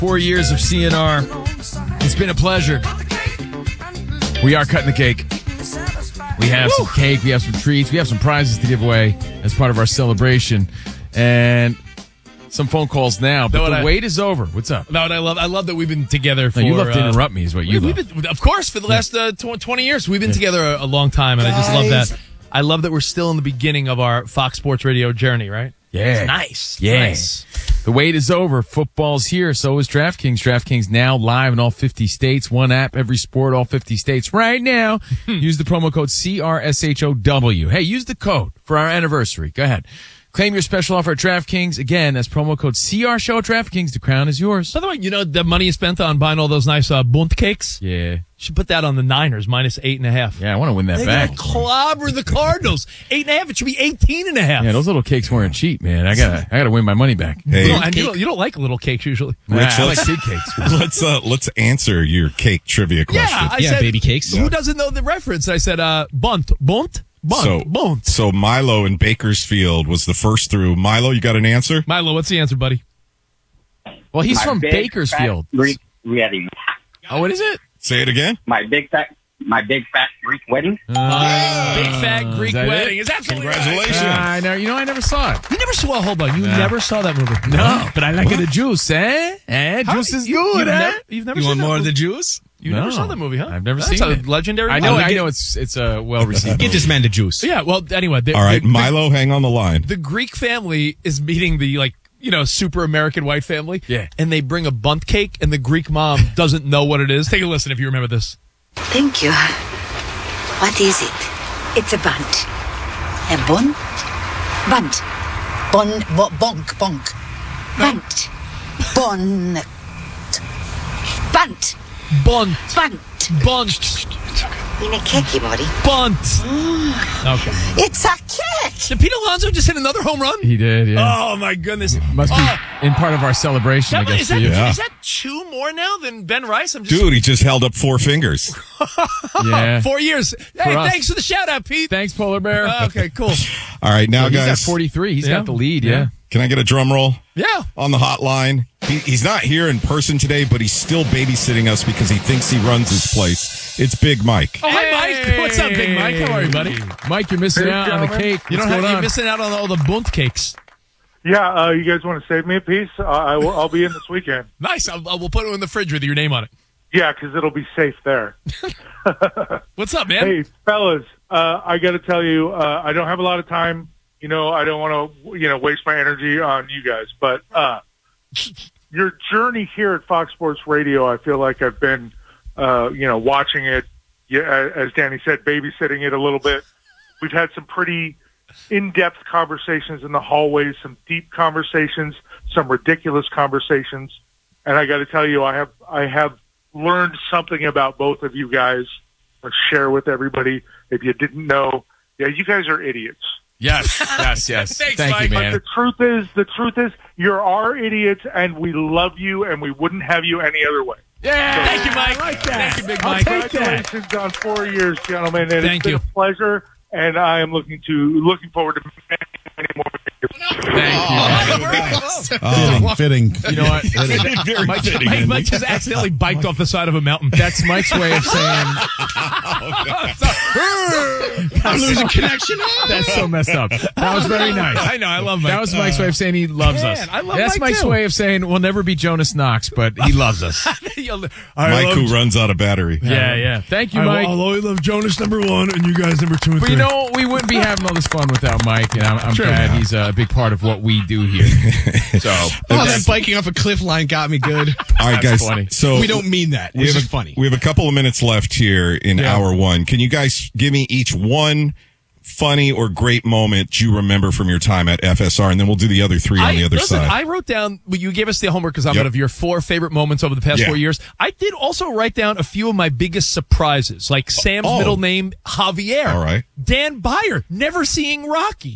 4 years of CNR. It's been a pleasure. We are cutting the cake. We have some cake. We have some treats. We have some prizes to give away as part of our celebration. And some phone calls now. But the wait is over. What's up? No, and I love that we've been together for... No, you love to interrupt me is what you love. Of course, for the last 20 years. We've been together a long time, and I just love that. I love that we're still in the beginning of our Fox Sports Radio journey, right? Yeah. It's nice. Yeah. Nice. The wait is over. Football's here. So is DraftKings. DraftKings now live in all 50 states. One app, every sport, all 50 states. Right now, use the promo code CRSHOW. Hey, use the code for our anniversary. Go ahead. Claim your special offer at DraftKings. Again, that's promo code CRSHOW at DraftKings. The crown is yours. By the way, you know the money you spent on buying all those nice Bunt cakes? Yeah. You should put that on the Niners, minus 8.5. Yeah, I want to win that They back. gotta clobber the Cardinals. 8.5. It should be 18.5. Yeah, those little cakes weren't cheap, man. I gotta win my money back. Hey, You don't like little cakes usually. Rich, I like big cakes. let's answer your cake trivia question. Yeah, I said, baby cakes. Who doesn't know the reference? I said, bunt. So Milo in Bakersfield was the first through. Milo, you got an answer? Milo, what's the answer, buddy? Well, he's from Bakersfield. Greek wedding. Oh, what is it? Say it again. My big fat Greek wedding. Big fat Greek is that wedding. it? Is absolutely Congratulations. I never saw it. You never saw. Hold on. You never saw that movie. No, but I like the juice, eh? Juice is good, eh? You've never You seen want that more of movie? the juice? You never saw that movie, huh? I've never That's seen a it. legendary I know. movie. I know. It's well received. Give this man the juice. Yeah. Well, anyway. All right, Milo, hang on the line. The Greek family is meeting the super American white family. Yeah. And they bring a bunt cake, and the Greek mom doesn't know what it is. Take a listen if you remember this. Thank you. What is it? It's a bunt. A bunt? Bunt. Bonk. Bunt. Bunt. In a cakey body. Bunt. Okay. It's a cake. Did Pete Alonso just hit another home run? He did. Yeah. Oh my goodness. Must be in part of our celebration. I guess Is for you. that two more now than Ben Rice? I'm just Dude, he just held up 4 fingers. Yeah. 4 years. Hey, us. thanks for the shout out, Pete. Thanks, Polar Bear. Okay, cool. All right, now, He's at guys, 43. He's Yeah. got the lead. Yeah. can I get a drum roll? Yeah. On the hotline. He's not here in person today, but he's still babysitting us because he thinks he runs his place. It's Big Mike. Oh, hi, Mike. What's up, Big Mike? How are you, buddy? Mike, you're missing out on the cake. You don't What's have going you on? missing out on all the bunt cakes. Yeah, you guys want to save me a piece? I'll be in this weekend. Nice. We'll put it in the fridge with your name on it. Yeah, because it'll be safe there. What's up, man? Hey, fellas, I got to tell you, I don't have a lot of time. I don't want to, waste my energy on you guys. But your journey here at Fox Sports Radio, I feel like I've been, watching it. As Danny said, babysitting it a little bit. We've had some pretty in-depth conversations in the hallways, some deep conversations, some ridiculous conversations. And I got to tell you, I have learned something about both of you guys. I'll share with everybody. If you didn't know, you guys are idiots. Yes. Thanks, Thank Mike. you, man. But the truth is, you're our idiots, and we love you, and we wouldn't have you any other way. Yeah. Thank you, Mike. I like that. Thank you, Big I'll Mike. take that. Congratulations on 4 years, gentlemen. And Thank it's been you. a pleasure, and I am looking forward to many more Thank you. Fitting. You know what? Very fitting. Mike just accidentally biked off the side of a mountain. That's Mike's way of saying I'm losing connection. that's so messed up. That was very nice. I know. I love Mike. That was Mike's way of saying he loves us. I love That's Mike, Mike's too. way of saying we'll never be Jonas Knox, but he loves us. Mike, who runs out of battery. Yeah. Thank you, Mike. I'll always love Jonas #1 and you guys #2 and But you know, we wouldn't be having all this fun without Mike, and I'm glad he's a big part of what we do here. So, that biking off a cliff line got me good. All right, That's guys. funny. So We don't mean that. It's just funny. We have a couple of minutes left here in hour one. Can you guys give me each one funny or great moment you remember from your time at FSR, and then we'll do the other three on the other side. I wrote down, you gave us the homework assignment Yep. of your 4 favorite moments over the past 4 years. I did also write down a few of my biggest surprises, like Sam's middle name, Javier. All right. Dan Beyer, never seeing Rocky.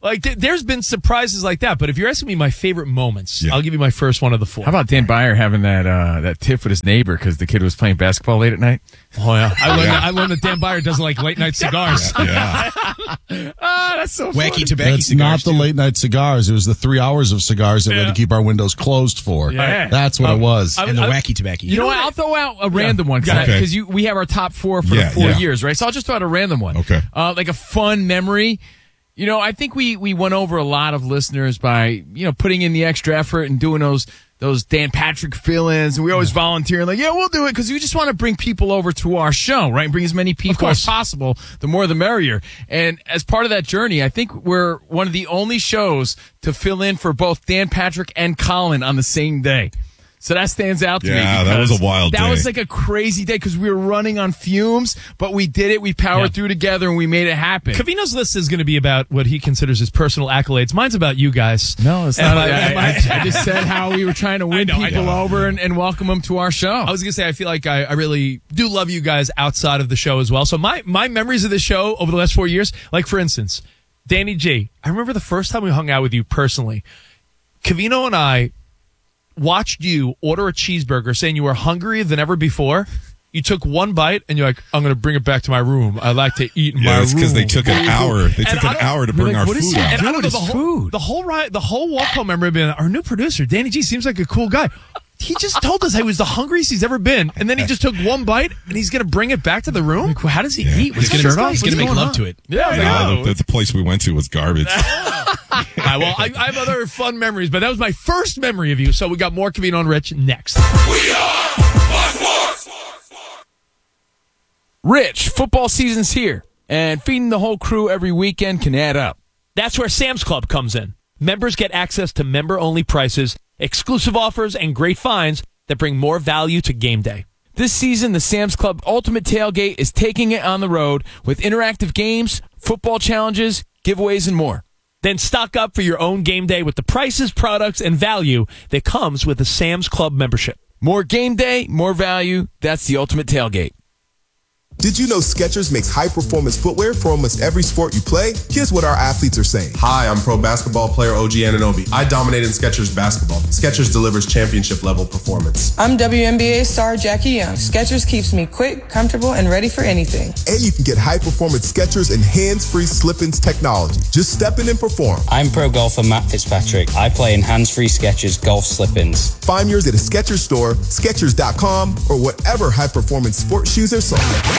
Like, there's been surprises like that. But if you're asking me my favorite moments, I'll give you my first one of the 4. How about Dan Byer having that tiff with his neighbor because the kid was playing basketball late at night? Oh, yeah. I learned that Dan Byer doesn't like late-night cigars. Yeah. That's so funny. Wacky tobacco It's cigars. not the late night cigars. It was the 3 hours of cigars that we had to keep our windows closed for. Yeah. That's what it was. And the wacky tobacco. You know what? I'll throw out a random one Okay. because we have our top 4 for the 4 Yeah. years, right? So I'll just throw out a random one. Okay. Like a fun memory. You know, I think we won over a lot of listeners by, putting in the extra effort and doing those Dan Patrick fill-ins, and we always volunteer like, we'll do it because we just want to bring people over to our show, right? And bring as many people as possible. The more, the merrier. And as part of that journey, I think we're one of the only shows to fill in for both Dan Patrick and Colin on the same day. So that stands out to me. Yeah, that was a wild day. That was like a crazy day because we were running on fumes, but we did it. We powered through together and we made it happen. Covino's list is going to be about what he considers his personal accolades. Mine's about you guys. No, it's not. I just said how we were trying to win people over and welcome them to our show. I was going to say, I feel like I really do love you guys outside of the show as well. So my memories of the show over the last 4 years, like for instance, Danny G, I remember the first time we hung out with you personally. Covino and I watched you order a cheeseburger saying you were hungrier than ever before. You took one bite and you're like, I'm going to bring it back to my room. I like to eat in my room. It's because they took an hour. They took an hour to bring our food out. And I don't know the whole walk home memory being our new producer, Danny G, seems like a cool guy. He just told us he was the hungriest he's ever been, and then he just took one bite and he's going to bring it back to the room. Like, how does he eat? With his shirt off? He's going to make love to it. The place we went to was garbage. Well, I have other fun memories, but that was my first memory of you. So we got more Covino and Rich next. We are Fox Sports. Rich, football season's here, and feeding the whole crew every weekend can add up. That's where Sam's Club comes in. Members get access to member-only prices, exclusive offers, and great finds that bring more value to game day. This season, the Sam's Club Ultimate Tailgate is taking it on the road with interactive games, football challenges, giveaways, and more. Then stock up for your own game day with the prices, products, and value that comes with a Sam's Club membership. More game day, more value. That's the Ultimate Tailgate. Did you know Skechers makes high-performance footwear for almost every sport you play? Here's what our athletes are saying. Hi, I'm pro basketball player OG Anunoby. I dominate in Skechers basketball. Skechers delivers championship-level performance. I'm WNBA star Jackie Young. Skechers keeps me quick, comfortable, and ready for anything. And you can get high-performance Skechers and hands-free slip-ins technology. Just step in and perform. I'm pro golfer Matt Fitzpatrick. I play in hands-free Skechers golf slip-ins. Find yours at a Skechers store, Skechers.com, or whatever high-performance sports shoes are sold.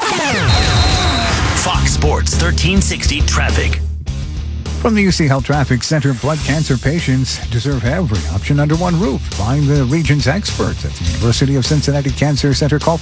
Fox Sports 1360 traffic. From the UC Health Traffic Center, blood cancer patients deserve every option under one roof. Find the region's experts at the University of Cincinnati Cancer Center. Call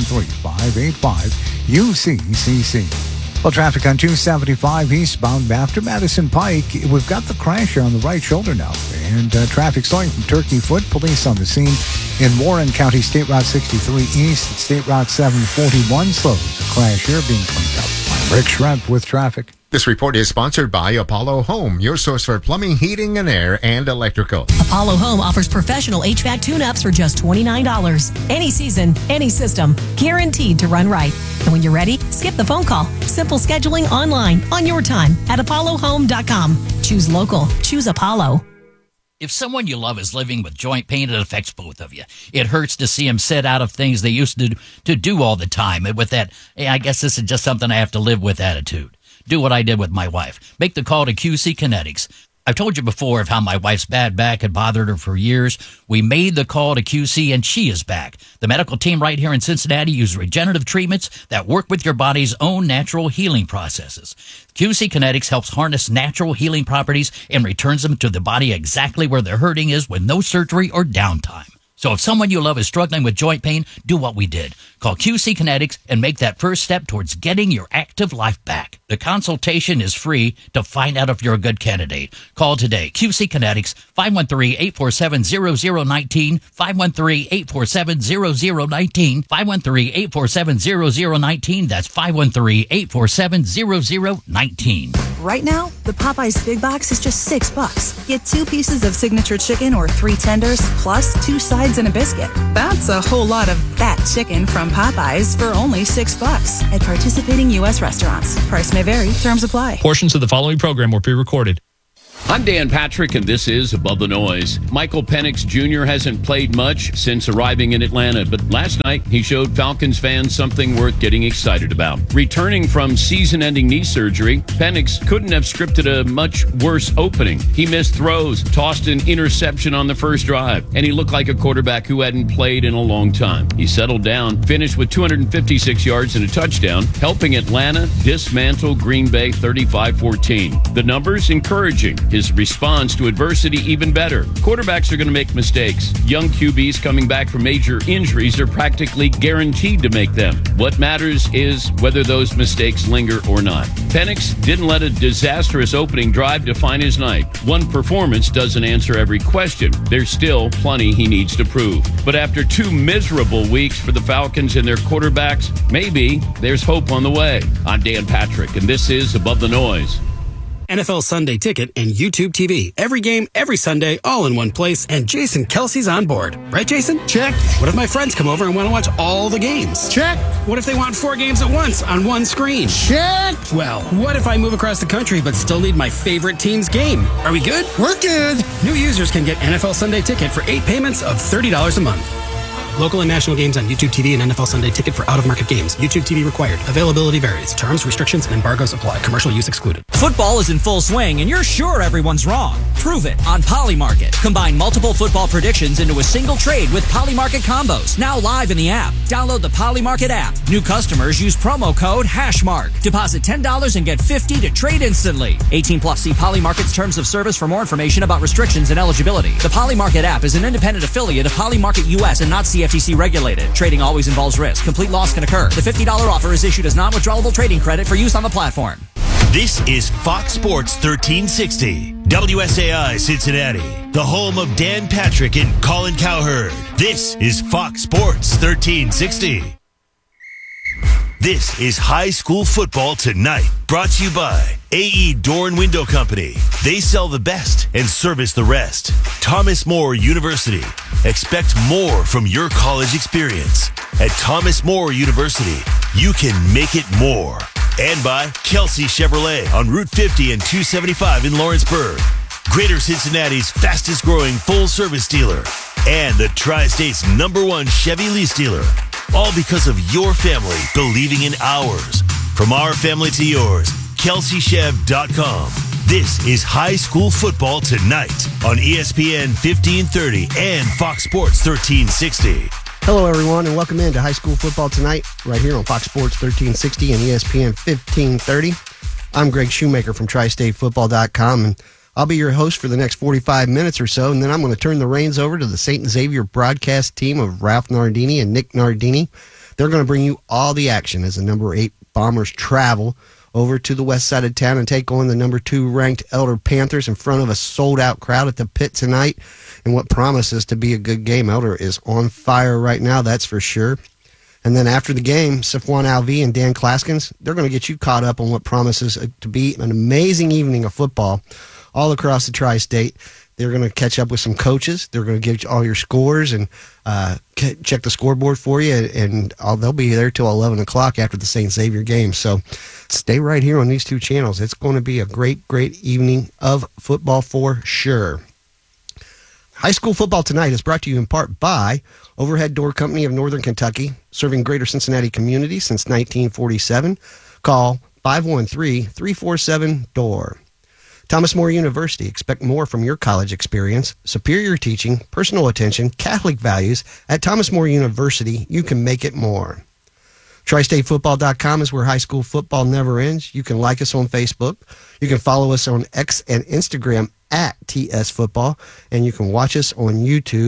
513-585-UCCC. Well, traffic on 275 eastbound after Madison Pike. We've got the crash on the right shoulder now. And traffic starting from Turkey Foot. Police on the scene in Warren County, State Route 63 East, State Route 741 slows. A crash here being cleaned up. I'm Rick Schremp with traffic. This report is sponsored by Apollo Home, your source for plumbing, heating, and air, and electrical. Apollo Home offers professional HVAC tune-ups for just $29. Any season, any system, guaranteed to run right. And when you're ready, skip the phone call. Simple scheduling online, on your time, at ApolloHome.com. Choose local. Choose Apollo. If someone you love is living with joint pain, it affects both of you. It hurts to see them sit out of things they used to do all the time. And with that, hey, I guess this is just something I have to live with attitude. Do what I did with my wife. Make the call to QC Kinetics. I've told you before of how my wife's bad back had bothered her for years. We made the call to QC and she is back. The medical team right here in Cincinnati use regenerative treatments that work with your body's own natural healing processes. QC Kinetics helps harness natural healing properties and returns them to the body exactly where the hurting is with no surgery or downtime. So if someone you love is struggling with joint pain, do what we did. Call QC Kinetics and make that first step towards getting your active life back. The consultation is free to find out if you're a good candidate. Call today. QC Kinetics, 513-847-0019, 513-847-0019, 513-847-0019. That's 513-847-0019. Right now, the Popeyes Big Box is just $6. Get 2 pieces of signature chicken or 3 tenders, plus 2 sides and a biscuit. That's a whole lot of that chicken from Popeyes for only $6 at participating U.S. restaurants. Price may vary. Terms apply. Portions of the following program were pre-recorded. I'm Dan Patrick, and this is Above the Noise. Michael Penix Jr. hasn't played much since arriving in Atlanta, but last night he showed Falcons fans something worth getting excited about. Returning from season-ending knee surgery, Penix couldn't have scripted a much worse opening. He missed throws, tossed an interception on the first drive, and he looked like a quarterback who hadn't played in a long time. He settled down, finished with 256 yards and a touchdown, helping Atlanta dismantle Green Bay 35-14. The numbers encouraging. His response to adversity even better. Quarterbacks are going to make mistakes. Young QBs coming back from major injuries are practically guaranteed to make them. What matters is whether those mistakes linger or not. Penix didn't let a disastrous opening drive define his night. One performance doesn't answer every question. There's still plenty he needs to prove. But after 2 miserable weeks for the Falcons and their quarterbacks, maybe there's hope on the way. I'm Dan Patrick, and this is Above the Noise. NFL Sunday Ticket and YouTube TV. Every game, every Sunday, all in one place, and Jason Kelsey's on board. Right, Jason? Check. What if my friends come over and want to watch all the games? Check. What if they want 4 games at once on one screen? Check. Well, what if I move across the country but still need my favorite team's game? Are we good? We're good. New users can get NFL Sunday Ticket for 8 payments of $30 a month. Local and national games on YouTube TV and NFL Sunday Ticket for out-of-market games. YouTube TV required. Availability varies. Terms, restrictions, and embargoes apply. Commercial use excluded. Football is in full swing, and you're sure everyone's wrong. Prove it on Polymarket. Combine multiple football predictions into a single trade with Polymarket combos. Now live in the app. Download the Polymarket app. New customers use promo code HashMark. Deposit $10 and get $50 to trade instantly. 18 plus. See Polymarket's terms of service for more information about restrictions and eligibility. The Polymarket app is an independent affiliate of Polymarket US and not CFTC regulated. Trading always involves risk. Complete loss can occur. The $50 offer is issued as non-withdrawable trading credit for use on the platform. This is Fox Sports 1360, WSAI Cincinnati, the home of Dan Patrick and Colin Cowherd. This is Fox Sports 1360. This is High School Football Tonight, brought to you by AE Door and Window Company. They sell the best and service the rest. Thomas More University. Expect more from your college experience. At Thomas More University, you can make it more. And by Kelsey Chevrolet on Route 50 and 275 in Lawrenceburg. Greater Cincinnati's fastest growing full service dealer. And the Tri-State's #1 Chevy lease dealer. All because of your family believing in ours. From our family to yours, KelseyChev.com. This is High School Football Tonight on ESPN 1530 and Fox Sports 1360. Hello, everyone, and welcome into High School Football Tonight right here on Fox Sports 1360 and ESPN 1530. I'm Greg Shoemaker from TriStateFootball.com, and I'll be your host for the next 45 minutes or so, and then I'm going to turn the reins over to the St. Xavier broadcast team of Ralph Nardini and Nick Nardini. They're going to bring you all the action as the number 8 Bombers travel over to the west side of town and take on the number 2 ranked Elder Panthers in front of a sold-out crowd at the Pit tonight. And what promises to be a good game. Elder is on fire right now, that's for sure. And then after the game, Safwan Alvi and Dan Klaskins, they're going to get you caught up on what promises to be an amazing evening of football all across the Tri-State. They're going to catch up with some coaches. They're going to give you all your scores and check the scoreboard for you. And they'll be there till 11 o'clock after the St. Xavier game. So stay right here on these 2 channels. It's going to be a great, great evening of football for sure. High School Football Tonight is brought to you in part by Overhead Door Company of Northern Kentucky, serving greater Cincinnati community since 1947. Call 513-347-DOOR. Thomas More University. Expect more from your college experience. Superior teaching, personal attention, Catholic values. At Thomas More University, you can make it more. TriStateFootball.com is where high school football never ends. You can like us on Facebook. You can follow us on X and Instagram at TS Football. And you can watch us on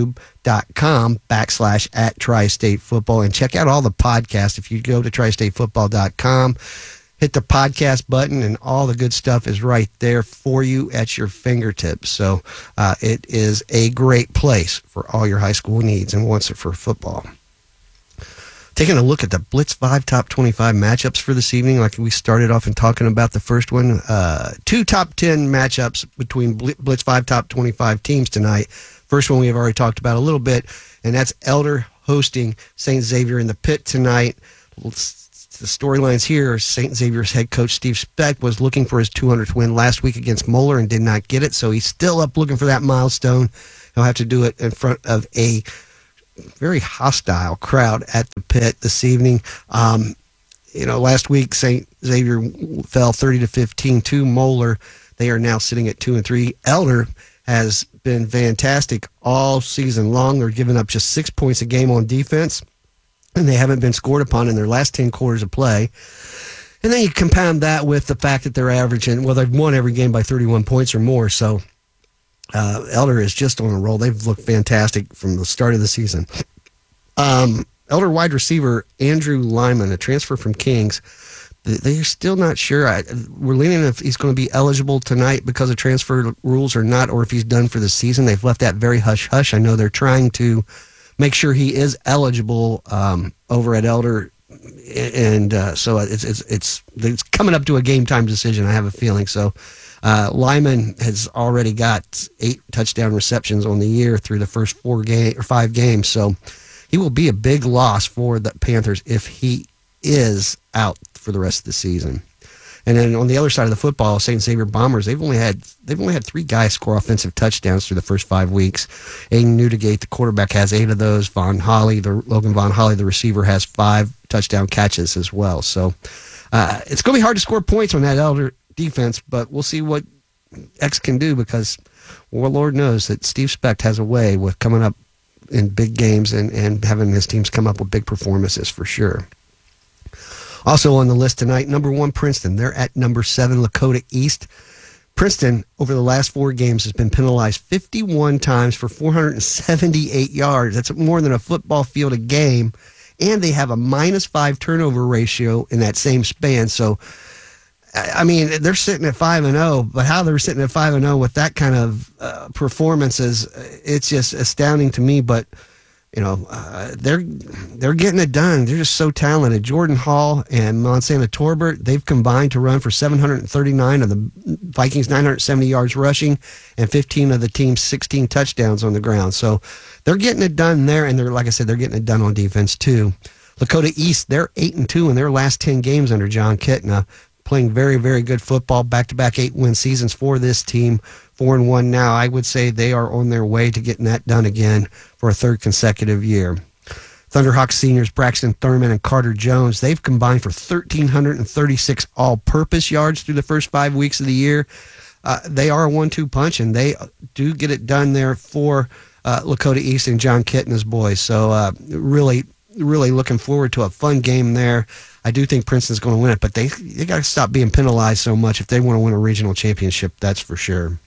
YouTube.com/@TriStateFootball. And check out all the podcasts. If you go to TriStateFootball.com, hit the podcast button, and all the good stuff is right there for you at your fingertips. So it is a great place for all your high school needs and wants it for football. Taking a look at the Blitz 5 Top 25 matchups for this evening, like we started off and talking about the first one. 2 top 10 matchups between Blitz 5 Top 25 teams tonight. First one we have already talked about a little bit, and that's Elder hosting St. Xavier in the Pit tonight. the storylines here, St. Xavier's head coach Steve Speck was looking for his 200th win last week against Moeller and did not get it, so he's still up looking for that milestone. He'll have to do it in front of a very hostile crowd at the pit this evening. Last week St. Xavier fell 30-15 to Moeller. They are now sitting at 2-3. Elder has been fantastic all season long. They're giving up just 6 points a game on defense, and they haven't been scored upon in their last 10 quarters of play. And then you compound that with the fact that they're averaging, they've won every game by 31 points or more. So Elder is just on a roll. They've looked fantastic from the start of the season. Elder wide receiver Andrew Lyman, a transfer from Kings, they're still not sure. We're leaning if he's going to be eligible tonight because of transfer rules or not, or if he's done for the season. They've left that very hush-hush. I know they're trying to make sure he is eligible over at Elder, and so it's coming up to a game-time decision, I have a feeling. So Lyman has already got 8 touchdown receptions on the year through the first 5 games, so he will be a big loss for the Panthers if he is out for the rest of the season. And then on the other side of the football, St. Xavier Bombers, they've only had 3 guys score offensive touchdowns through the first 5 weeks. Aiden Newdigate, the quarterback, has 8 of those. Logan Von Holly, the receiver, has 5 touchdown catches as well. So it's going to be hard to score points on that Elder defense, but we'll see what X can do because, well, Lord knows that Steve Specht has a way with coming up in big games and having his teams come up with big performances for sure. Also on the list tonight, number 1, Princeton. They're at number 7, Lakota East. Princeton, over the last 4 games, has been penalized 51 times for 478 yards. That's more than a football field a game. And they have a -5 turnover ratio in that same span. So, I mean, they're sitting at 5-0, but how they're sitting at 5-0 with that kind of performances, it's just astounding to me. But they're getting it done. They're just so talented. Jordan Hall and Monsanto Torbert, they've combined to run for 739 of the Vikings' 970 yards rushing and 15 of the team's 16 touchdowns on the ground. So they're getting it done there, and like I said, they're getting it done on defense too. Lakota East, they're 8-2 in their last 10 games under John Kitna, playing very, very good football, back-to-back 8-win seasons for this team. 4-1 now. I would say they are on their way to getting that done again for a 3rd consecutive year. Thunderhawks seniors Braxton Thurman and Carter Jones, they've combined for 1,336 all-purpose yards through the first 5 weeks of the year. They are a 1-2 punch, and they do get it done there for Lakota East and John Kitna's boys. So really, really looking forward to a fun game there. I do think Princeton's going to win it, but they got to stop being penalized so much if they want to win a regional championship, that's for sure.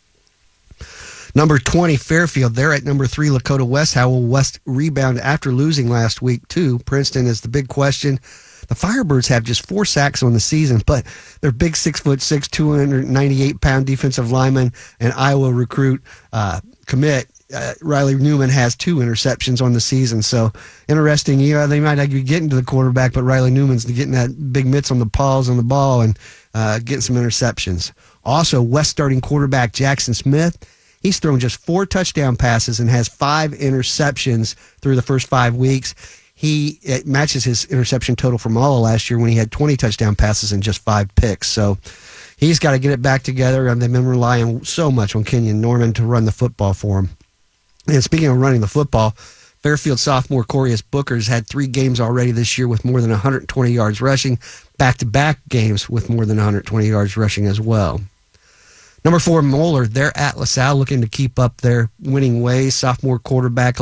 Number 20, Fairfield. They're at number 3, Lakota West. How will West rebound after losing last week, too? Princeton is the big question. The Firebirds have just 4 sacks on the season, but their big 6'6", 298-pound defensive lineman and Iowa recruit commit, Riley Newman, has 2 interceptions on the season. So interesting. They might not be getting to the quarterback, but Riley Newman's getting that big mitts on the paws on the ball and getting some interceptions. Also, West starting quarterback Jackson Smith, he's thrown just 4 touchdown passes and has 5 interceptions through the first 5 weeks. It matches his interception total from all of last year when he had 20 touchdown passes and just 5 picks. So he's got to get it back together, and they've been relying so much on Kenyon Norman to run the football for him. And speaking of running the football, Fairfield sophomore Corius Booker's had 3 games already this year with more than 120 yards rushing, back-to-back games with more than 120 yards rushing as well. Number 4, Moeller, they're at LaSalle looking to keep up their winning ways. Sophomore quarterback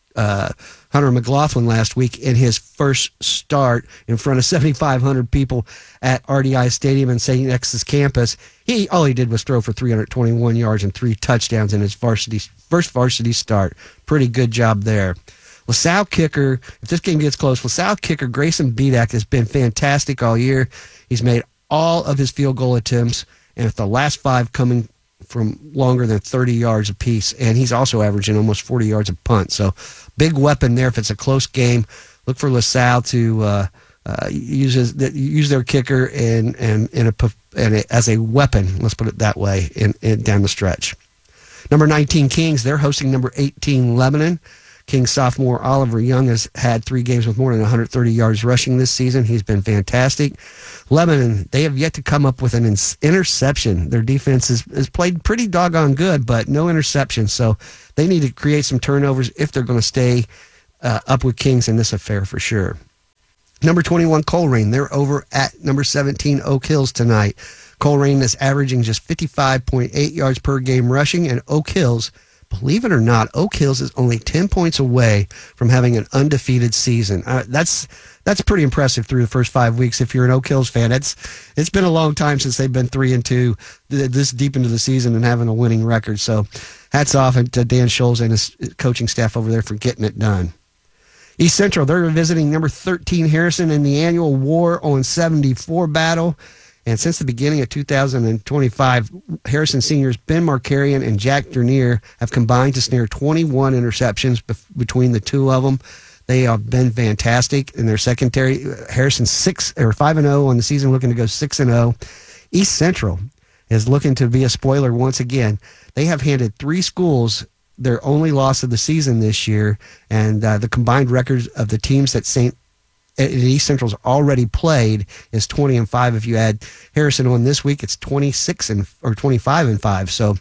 Hunter McLaughlin last week in his first start in front of 7,500 people at RDI Stadium in St. X's campus. All he did was throw for 321 yards and 3 touchdowns in his first varsity start. Pretty good job there. LaSalle kicker, if this game gets close, LaSalle kicker Grayson Bedak has been fantastic all year. He's made all of his field goal attempts, and with the last 5 coming from longer than 30 yards apiece, and he's also averaging almost 40 yards a punt. So big weapon there if it's a close game. Look for LaSalle to use their kicker and as a weapon, let's put it that way, in down the stretch. Number 19 Kings, they're hosting number 18 Lebanon. King sophomore Oliver Young has had 3 games with more than 130 yards rushing this season. He's been fantastic. Lebanon, they have yet to come up with an interception. Their defense is played pretty doggone good, but no interceptions. So they need to create some turnovers if they're going to stay up with Kings in this affair for sure. Number 21, Coleraine. They're over at number 17, Oak Hills tonight. Coleraine is averaging just 55.8 yards per game rushing, and Oak Hills, believe it or not, Oak Hills is only 10 points away from having an undefeated season. That's pretty impressive through the first 5 weeks. If you're an Oak Hills fan, it's been a long time since they've been 3-2 this deep into the season and having a winning record. So hats off to Dan Scholes and his coaching staff over there for getting it done. East Central, they're visiting number 13 Harrison in the annual War on 74 battle. And since the beginning of 2025, Harrison seniors Ben Markarian and Jack Dernier have combined to snare 21 interceptions between the two of them. They have been fantastic in their secondary. Harrison's 5-0 on the season, looking to go 6-0. East Central is looking to be a spoiler once again. They have handed 3 schools their only loss of the season this year, and the combined records of the teams that East Central's already played is 20-5. If you add Harrison on this week, it's 25-5. So,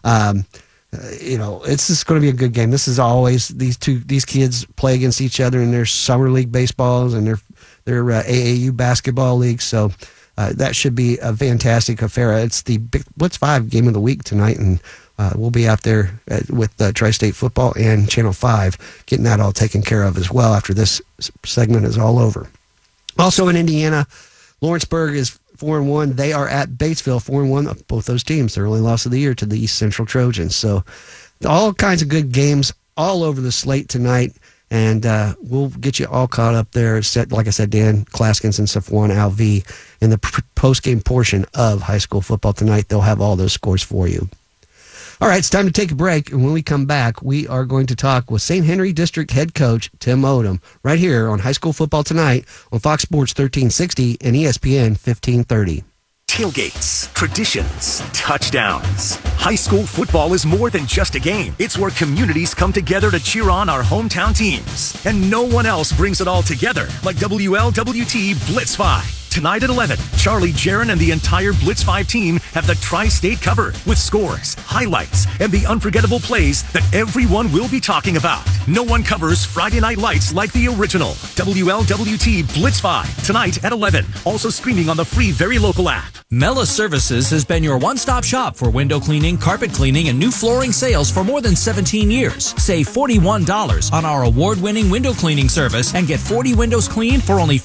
it's just going to be a good game. This is always these kids play against each other in their summer league baseballs and their AAU basketball leagues. So that should be a fantastic affair. It's the Blitz 5 game of the week tonight, and we'll be out there with Tri-State Football and Channel 5 getting that all taken care of as well after this segment is all over. Also in Indiana, Lawrenceburg is 4-1. They are at Batesville, 4-1. Both those teams, their only loss of the year to the East Central Trojans. So all kinds of good games all over the slate tonight, and we'll get you all caught up there. Like I said, Dan Klaskins and Safwan Alvi in the post-game portion of high school football tonight. They'll have all those scores for you. All right, it's time to take a break, and when we come back, we are going to talk with St. Henry District head coach Tim Odom right here on High School Football Tonight on Fox Sports 1360 and ESPN 1530. Tailgates, traditions, touchdowns. High school football is more than just a game. It's where communities come together to cheer on our hometown teams. And no one else brings it all together like WLWT Blitz 5. Tonight at 11, Charlie Jaron and the entire Blitz 5 team have the Tri-State covered with scores, highlights, and the unforgettable plays that everyone will be talking about. No one covers Friday Night Lights like the original. WLWT Blitz 5, tonight at 11. Also streaming on the free Very Local app. Mela Services has been your one-stop shop for window cleaning, carpet cleaning, and new flooring sales for more than 17 years. Save $41 on our award-winning window cleaning service and get 40 windows cleaned for only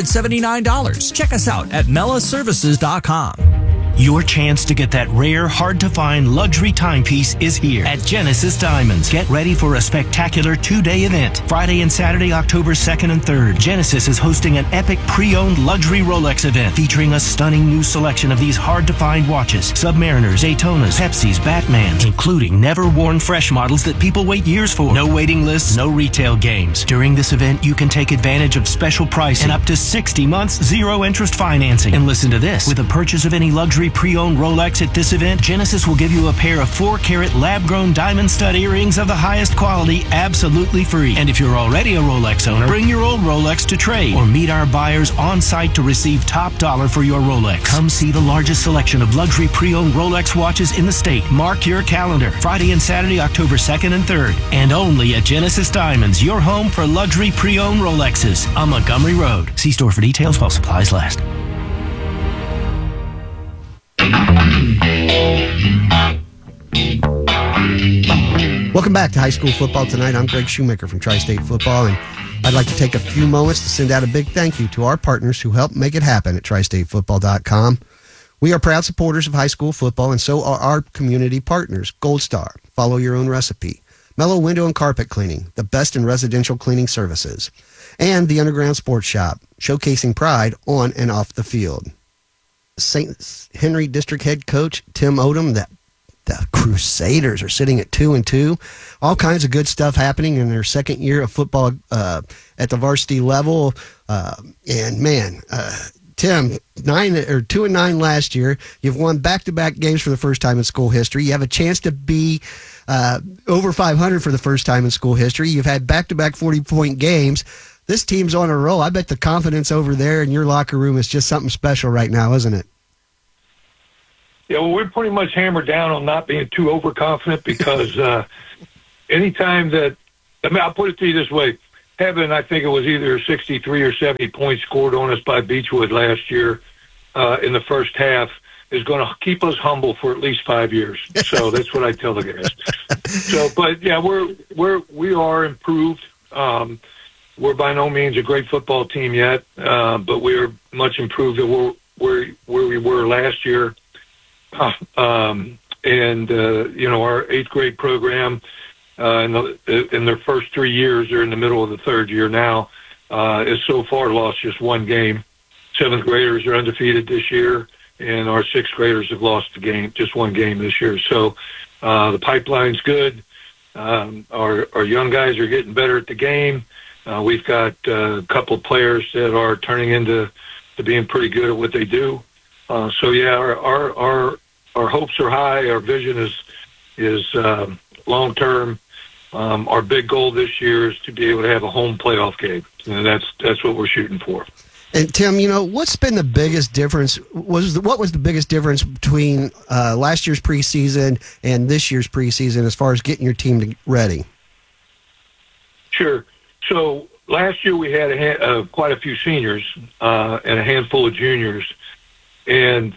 $479. Check us out at melaservices.com. Your chance to get that rare, hard-to-find luxury timepiece is here at Genesis Diamonds. Get ready for a spectacular 2-day event. Friday and Saturday, October 2nd and 3rd. Genesis is hosting an epic pre-owned luxury Rolex event featuring a stunning new selection of these hard-to-find watches. Submariners, Daytonas, Pepsis, Batmans, including never-worn fresh models that people wait years for. No waiting lists, no retail games. During this event, you can take advantage of special pricing and up to 60 months zero-interest financing. And listen to this. With a purchase of any luxury pre-owned Rolex at this event, Genesis will give you a pair of 4-carat lab-grown diamond stud earrings of the highest quality absolutely free. And if you're already a Rolex owner, bring your old Rolex to trade or meet our buyers on site to receive top dollar for your Rolex. Come see the largest selection of luxury pre-owned Rolex watches in the state. Mark your calendar. Friday and Saturday, October 2nd and 3rd. And only at Genesis Diamonds, your home for luxury pre-owned Rolexes on Montgomery Road. See store for details while supplies last. Welcome back to High School Football Tonight. I'm Greg Shoemaker from Tri-State Football, and I'd like to take a few moments to send out a big thank you to our partners who help make it happen at TriStateFootball.com. We are proud supporters of high school football, and so are our community partners. Gold Star, follow your own recipe. Mellow Window and Carpet Cleaning, the best in residential cleaning services. And the Underground Sports Shop, showcasing pride on and off the field. St. Henry District Head Coach Tim Odom, the Crusaders are sitting at 2-2. All kinds of good stuff happening in their second year of football at the varsity level. Tim, 2-9 last year. You've won back-to-back games for the first time in school history. You have a chance to be over 500 for the first time in school history. You've had back-to-back 40-point games. This team's on a roll. I bet the confidence over there in your locker room is just something special right now, isn't it? Yeah, well, we're pretty much hammered down on not being too overconfident because anytime that, I'll put it to you this way. Heaven, I think it was either 63 or 70 points scored on us by Beechwood last year in the first half, is going to keep us humble for at least 5 years. So that's what I tell the guys. So, but yeah, we are improved. We're by no means a great football team yet, but we're much improved than where we were last year. Our 8th grade program, in their first 3 years, they're in the middle of the third year now, has so far lost just one game. 7th graders are undefeated this year, and our 6th graders have lost just one game this year. So the pipeline's good. Our young guys are getting better at the game. We've got a couple of players that are turning into being pretty good at what they do. So yeah, our hopes are high. Our vision is long term. Our big goal this year is to be able to have a home playoff game, and that's what we're shooting for. And Tim, what's been the biggest difference? What was the biggest difference between last year's preseason and this year's preseason as far as getting your team ready? Sure. So last year we had quite a few seniors and a handful of juniors, and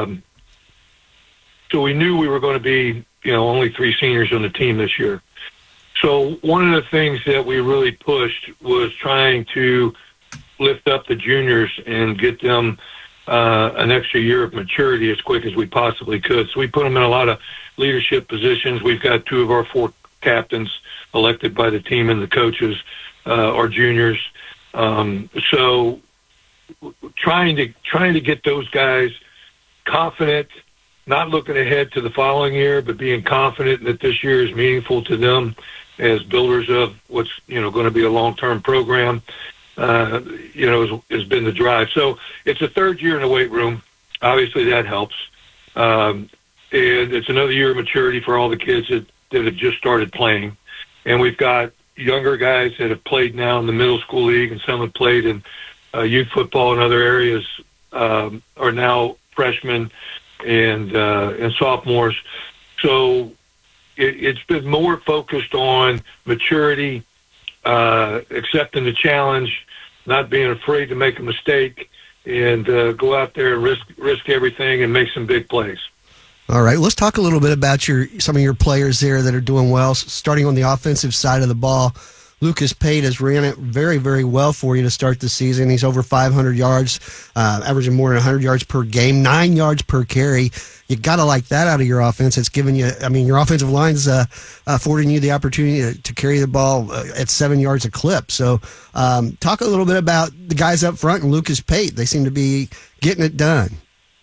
so we knew we were going to be, only 3 seniors on the team this year. So one of the things that we really pushed was trying to lift up the juniors and get them an extra year of maturity as quick as we possibly could. So we put them in a lot of leadership positions. We've got 2 of our 4 captains elected by the team and the coaches are juniors. So trying to get those guys confident, not looking ahead to the following year, but being confident that this year is meaningful to them as builders of what's going to be a long-term program. Has been the drive. So it's a 3rd year in the weight room. Obviously that helps. And it's another year of maturity for all the kids that have just started playing. And we've got younger guys that have played now in the middle school league, and some have played in youth football in other areas, are now freshmen and sophomores. So it's been more focused on maturity, accepting the challenge, not being afraid to make a mistake, and go out there and risk everything and make some big plays. All right, let's talk a little bit about some of your players there that are doing well. Starting on the offensive side of the ball, Lucas Pate has ran it very, very well for you to start the season. He's over 500 yards, averaging more than 100 yards per game, 9 yards per carry. You got to like that out of your offense. It's giving you, your offensive line's affording you the opportunity to carry the ball at 7 yards a clip. So talk a little bit about the guys up front and Lucas Pate. They seem to be getting it done.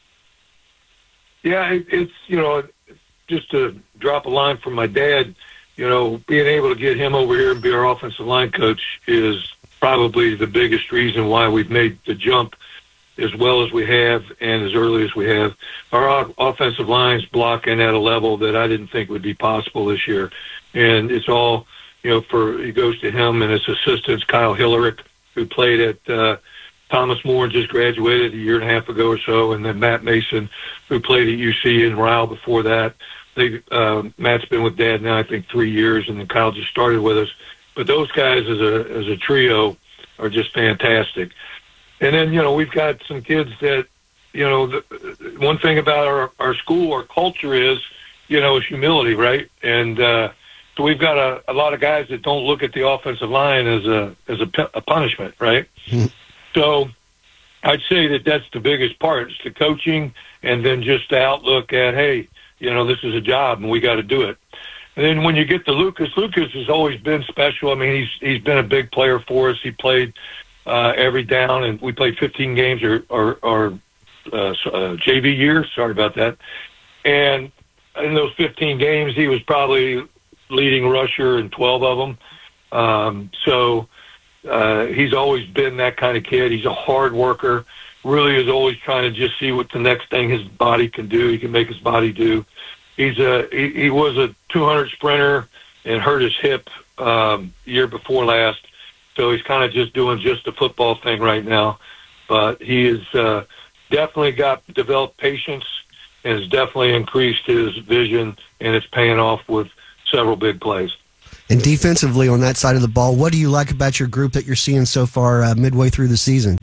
Yeah, it's, just to drop a line from my dad, being able to get him over here and be our offensive line coach is probably the biggest reason why we've made the jump as well as we have and as early as we have. Our offensive line's blocking at a level that I didn't think would be possible this year. And it's all, it goes to him and his assistants, Kyle Hillerick, who played at Thomas More and just graduated a year and a half ago or so, and then Matt Mason, who played at UC and Ryle before that. Matt's been with Dad now, I think, 3 years, and then Kyle just started with us. But those guys as a trio are just fantastic. And then, we've got some kids that, the one thing about our school, our culture is humility, right? And so we've got a lot of guys that don't look at the offensive line as a punishment, right? Mm-hmm. So I'd say that that's the biggest part. It's the coaching and then just the outlook at, hey, this is a job and we got to do it. And then when you get to Lucas has always been special. He's been a big player for us. He played every down, and we played 15 games our JV year. Sorry about that. And in those 15 games, he was probably leading rusher in 12 of them. So he's always been that kind of kid. He's a hard worker. really is always trying to just see what the next thing his body can do. He can make his body do. He was a 200 sprinter and hurt his hip year before last, so he's kind of just doing just the football thing right now. But he has definitely developed patience and has definitely increased his vision, and it's paying off with several big plays. And defensively on that side of the ball, what do you like about your group that you're seeing so far midway through the season?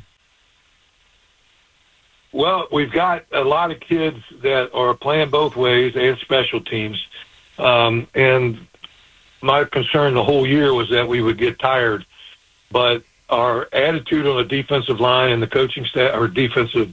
Well, we've got a lot of kids that are playing both ways and special teams. And my concern the whole year was that we would get tired. But our attitude on the defensive line and the coaching staff, or defensive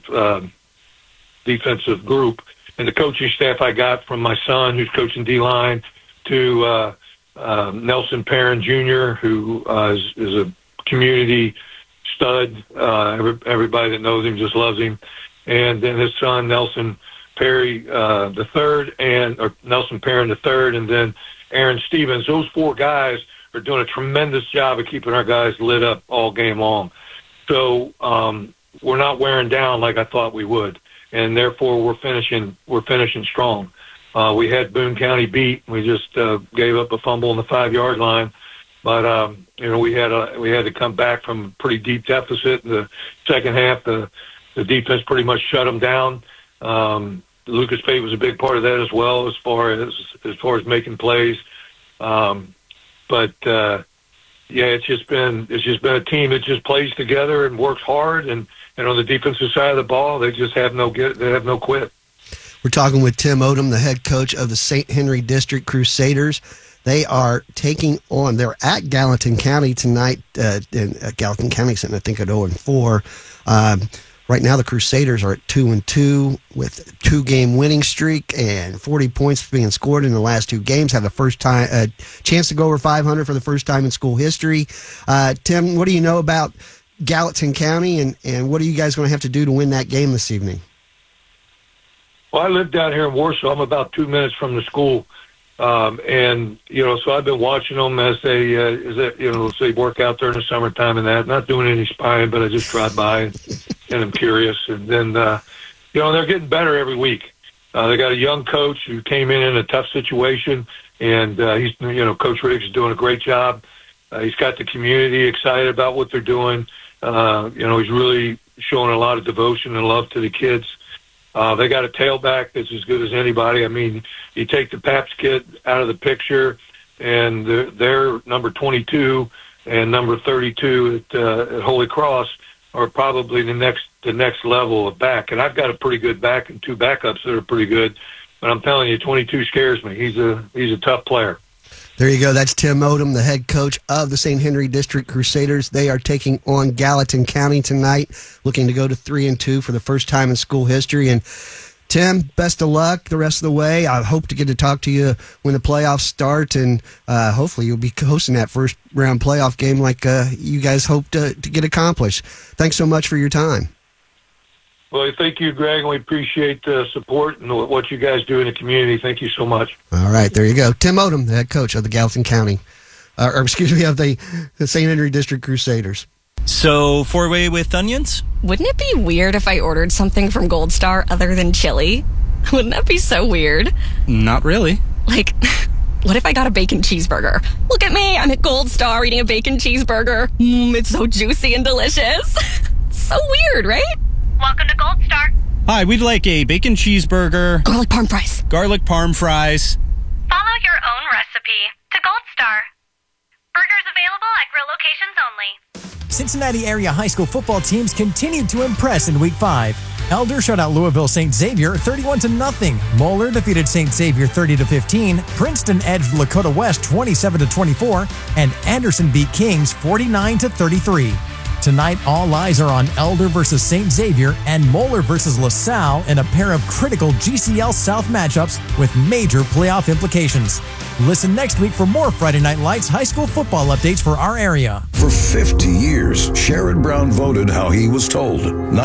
group, and the coaching staff I got from my son, who's coaching D-line, to Nelson Perrin Jr., who is a community stud. Everybody that knows him just loves him. And then his son, Nelson Perry the third, or Nelson Perrin the third, and then Aaron Stevens. Those four guys are doing a tremendous job of keeping our guys lit up all game long. So we're not wearing down like I thought we would, and therefore we're finishing strong. We had Boone County beat. We just gave up a fumble on the 5-yard line, but we had to come back from a pretty deep deficit in the second half. The defense pretty much shut them down. Lucas Pate was a big part of that as well, as far as making plays. But it's just been a team that just plays together and works hard. And on the defensive side of the ball, they just have no quit. We're talking with Tim Odom, the head coach of the St. Henry District Crusaders. They are they're at Gallatin County tonight. Gallatin County sitting, I think, at 0-4. Right now, the Crusaders are at 2-2 with a 2-game winning streak and 40 points being scored in the last 2 games. Have a chance to go over 500 for the first time in school history. Tim, what do you know about Gallatin County, and what are you guys going to have to do to win that game this evening? Well, I live down here in Warsaw. I'm about 2 minutes from the school. So I've been watching them as they work out there in the summertime and that. Not doing any spying, but I just drive by and I'm curious. And then, they're getting better every week. They got a young coach who came in a tough situation, and Coach Riggs is doing a great job. He's got the community excited about what they're doing. He's really showing a lot of devotion and love to the kids. They got a tailback that's as good as anybody. I mean, you take the Paps kid out of the picture, and their number 22 and number 32 at Holy Cross are probably the next level of back. And I've got a pretty good back and 2 backups that are pretty good. But I'm telling you, 22 scares me. He's a tough player. There you go. That's Tim Odom, the head coach of the St. Henry District Crusaders. They are taking on Gallatin County tonight, looking to go to 3-2 for the first time in school history. And Tim, best of luck the rest of the way. I hope to get to talk to you when the playoffs start, and hopefully you'll be hosting that first round playoff game like you guys hope to get accomplished. Thanks so much for your time. Well, thank you, Greg, and we appreciate the support and what you guys do in the community. Thank you so much. All right, there you go. Tim Odom, the head coach of the Gallatin County, of the St. Henry District Crusaders. So, 4-way with onions? Wouldn't it be weird if I ordered something from Gold Star other than chili? Wouldn't that be so weird? Not really. Like, what if I got a bacon cheeseburger? Look at me, I'm at Gold Star eating a bacon cheeseburger. It's so juicy and delicious. So weird, right? Welcome to Gold Star. Hi, we'd like a bacon cheeseburger. Garlic parm fries. Garlic parm fries. Follow your own recipe to Gold Star. Burgers available at grill locations only. Cincinnati area high school football teams continued to impress in Week 5. Elder shut out Louisville St. Xavier 31-0. Moeller defeated St. Xavier 30-15. Princeton edged Lakota West 27-24. And Anderson beat Kings 49-33. Tonight, all eyes are on Elder versus St. Xavier and Moeller versus LaSalle in a pair of critical GCL South matchups with major playoff implications. Listen next week for more Friday Night Lights high school football updates for our area. For 50 years, Sherrod Brown voted how he was told.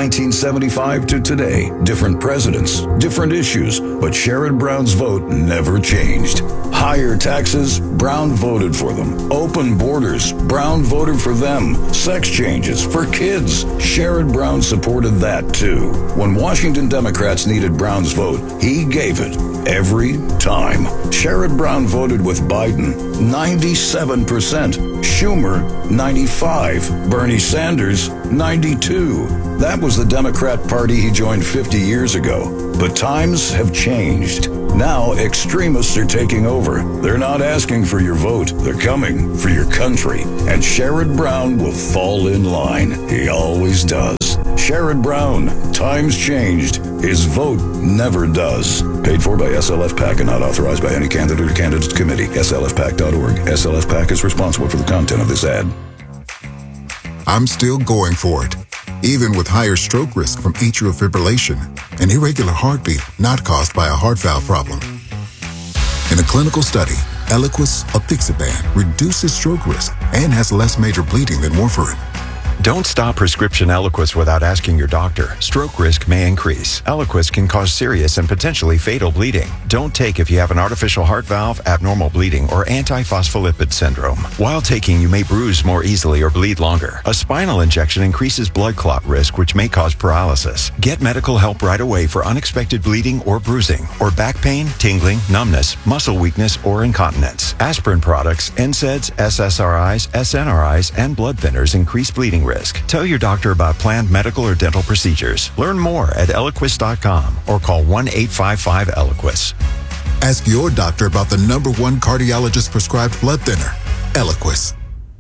1975 to today, different presidents, different issues, but Sherrod Brown's vote never changed. Higher taxes, Brown voted for them. Open borders, Brown voted for them. Sex changes for kids, Sherrod Brown supported that too. When Washington Democrats needed Brown's vote, he gave it every time. Sherrod Brown voted with Biden, 97%. Schumer, 95%. Bernie Sanders, 92%. That was the Democrat Party he joined 50 years ago. But times have changed. Now extremists are taking over. They're not asking for your vote. They're coming for your country. And Sherrod Brown will fall in line. He always does. Sherrod Brown. Times changed. His vote never does. Paid for by SLF PAC and not authorized by any candidate or candidates committee. SLFPAC.org. SLF PAC is responsible for the content of this ad. I'm still going for it, even with higher stroke risk from atrial fibrillation, an irregular heartbeat not caused by a heart valve problem. In a clinical study, Eliquis apixaban reduces stroke risk and has less major bleeding than warfarin. Don't stop prescription Eliquis without asking your doctor. Stroke risk may increase. Eliquis can cause serious and potentially fatal bleeding. Don't take if you have an artificial heart valve, abnormal bleeding, or antiphospholipid syndrome. While taking, you may bruise more easily or bleed longer. A spinal injection increases blood clot risk, which may cause paralysis. Get medical help right away for unexpected bleeding or bruising, or back pain, tingling, numbness, muscle weakness, or incontinence. Aspirin products, NSAIDs, SSRIs, SNRIs, and blood thinners increase bleeding risk. Tell your doctor about planned medical or dental procedures. Learn more at Eliquis.com or call 1-855-ELIQUIS. Ask your doctor about the #1 cardiologist prescribed blood thinner, Eliquis.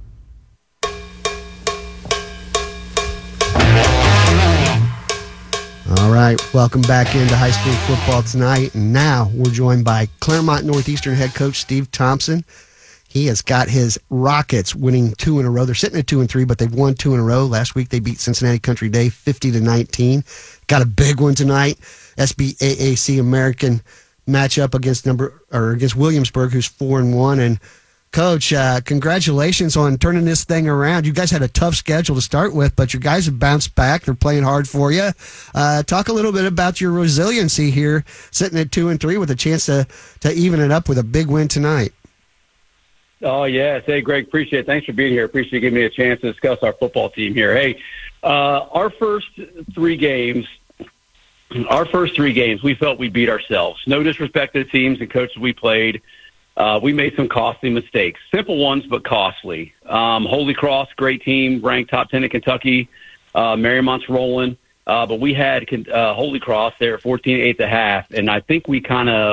All right, welcome back into high school football tonight. And now we're joined by Claremont Northeastern head coach Steve Thompson. He has got his Rockets winning 2 in a row. They're sitting at 2-3, but they've won 2 in a row. Last week they beat Cincinnati Country Day 50-19. Got a big one tonight. SBAAC American matchup against Williamsburg, who's 4-1. And Coach, congratulations on turning this thing around. You guys had a tough schedule to start with, but your guys have bounced back. They're playing hard for you. Talk a little bit about your resiliency here, sitting at 2-3 with a chance to even it up with a big win tonight. Oh, yes. Hey, Greg, appreciate it. Thanks for being here. Appreciate you giving me a chance to discuss our football team here. Hey, our first three games, we felt we beat ourselves. No disrespect to the teams and coaches we played. We made some costly mistakes. Simple ones, but costly. Holy Cross, great team, ranked top 10 in Kentucky. Mariemont's rolling. But we had Holy Cross there at 14-8 at the half, and I think we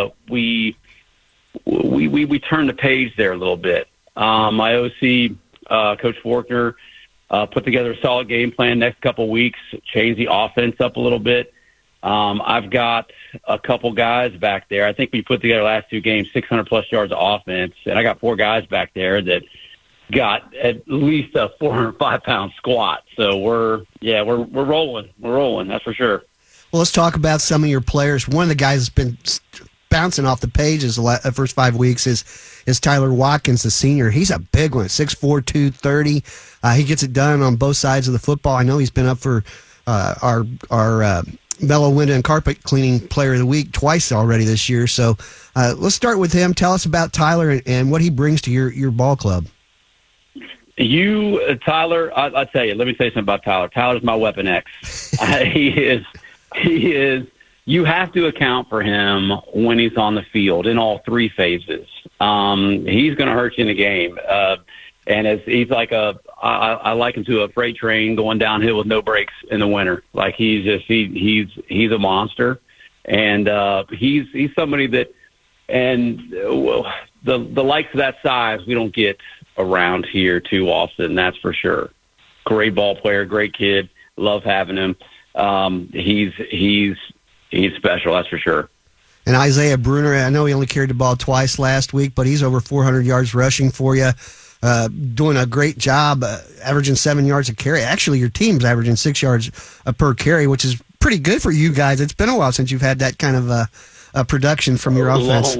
turned the page there a little bit. My OC, Coach Forkner, put together a solid game plan next couple of weeks, changed the offense up a little bit. I've got a couple guys back there. I think we put together the last 2 games, 600-plus yards of offense, and I got 4 guys back there that got at least a 405-pound squat. So we're rolling. We're rolling, that's for sure. Well, let's talk about some of your players. One of the guys that's been bouncing off the pages the first 5 weeks is Tyler Watkins, the senior. He's a big one, 6'4", 230. He gets it done on both sides of the football. I know he's been up for our Mellow Window and Carpet Cleaning Player of the Week twice already this year. So let's start with him. Tell us about Tyler and what he brings to your ball club. Tyler, I'll tell you, let me say something about Tyler. Tyler's my Weapon X. He is. You have to account for him when he's on the field in all 3 phases. He's going to hurt you in the game. And he's like I liken him to a freight train going downhill with no brakes in the winter. Like he's a monster. And he's somebody that, and the likes of that size we don't get around here too often, that's for sure. Great ball player, great kid, love having him. He's special, that's for sure. And Isaiah Bruner, I know he only carried the ball twice last week, but he's over 400 yards rushing for you, doing a great job, averaging 7 yards a carry. Actually, your team's averaging 6 yards per carry, which is pretty good for you guys. It's been a while since you've had that kind of production from your offense.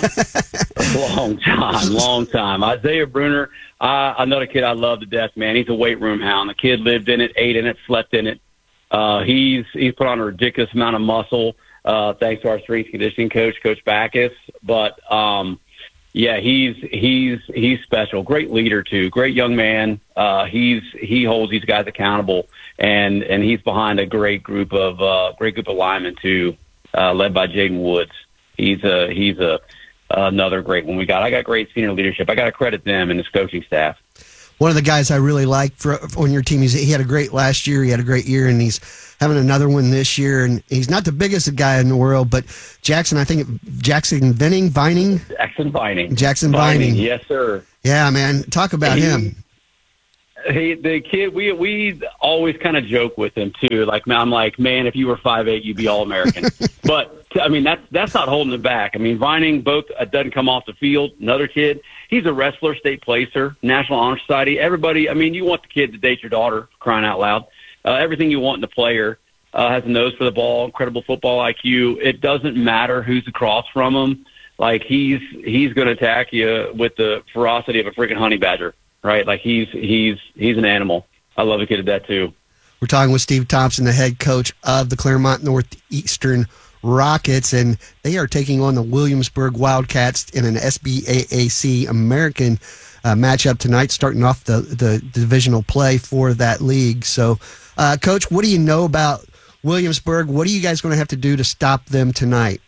Long time. Isaiah Bruner, another kid I love to death, man. He's a weight room hound. The kid lived in it, ate in it, slept in it. He's put on a ridiculous amount of muscle, thanks to our strength conditioning coach, Coach Backus. But Yeah, he's special. Great leader too. Great young man. He holds these guys accountable, and he's behind a great group of linemen too, led by Jaden Woods. He's another great one we got. I got great senior leadership. I got to credit them and his coaching staff. One of the guys I really like on your team, he had a great last year. He had a great year, and he's having another one this year. And he's not the biggest guy in the world, but Jackson Vining. Jackson Vining. Yes, sir. Yeah, man. Talk about him. The kid, we always kind of joke with him too. Like, I'm like, man, if you were 5'8", you'd be All-American. But I mean, that's not holding it back. I mean, Vining doesn't come off the field. Another kid, he's a wrestler, state placer, National Honor Society. Everybody, I mean, you want the kid to date your daughter, crying out loud. Everything you want in the player. Has a nose for the ball, incredible football IQ. It doesn't matter who's across from him. Like, he's going to attack you with the ferocity of a freaking honey badger, right? Like, he's an animal. I love a kid at that too. We're talking with Steve Thompson, the head coach of the Claremont Northeastern Rockets, and they are taking on the Williamsburg Wildcats in an SBAAC American matchup tonight, starting off the divisional play for that league. So, Coach, what do you know about Williamsburg? What are you guys going to have to do to stop them tonight?